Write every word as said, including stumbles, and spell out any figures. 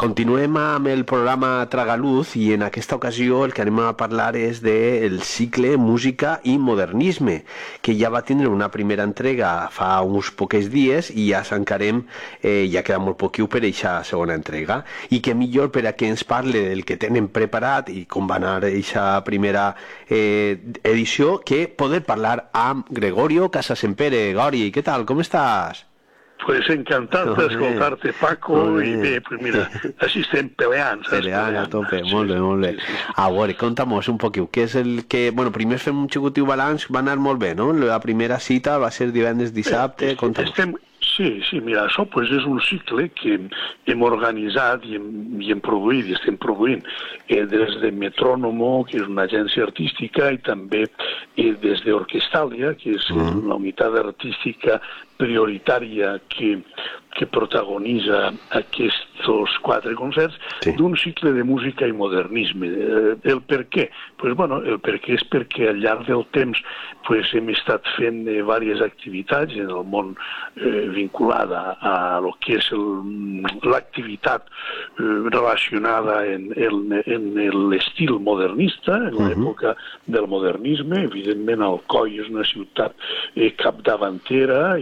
Continuem amb el programa Tragaluz i en aquesta ocasió el que anem a parlar és del cicle Música i Modernisme, que ja va tindre una primera entrega fa uns pocs dies i ja s'encarem, eh, ja queda molt poquiu per a aquesta segona entrega. I que millor per a que ens parle del que tenen preparat i com va anar aquesta primera eh, edició que poder parlar amb Gregorio Casasempere. Gori, què tal? Com estàs? Pues encantat d'escoltar-te, Paco, i bé, pues mira, així estem peleant, saps? Peleant a tope, molt bé, molt bé. A veure, conta'm-nos un poquiu, què és el que... Bueno, primer fem un xicotiu balanç, va anar molt bé, no? La primera cita va ser divendres, dissabte, conta'm. Estem... Sí, sí, mira, això pues, és un cicle que hem organitzat i hem, i hem produït, i estem produint eh, des de Metrònomo, que és una agència artística, i també eh, des d'Orquestàlia, que és mm. la unitat artística prioritària que, que protagonitza aquests quatre concerts, sí. d'un cicle de música i modernisme. Eh, el per què? Pues, bueno, el per què és perquè al llarg del temps pues, hem estat fent eh, diverses activitats en el món eh, vinculada a lo que és l'activitat eh, relacionada en, en, en l'estil modernista, en uh-huh. l'època del modernisme. Evidentment, Alcoi és una ciutat eh, capdavantera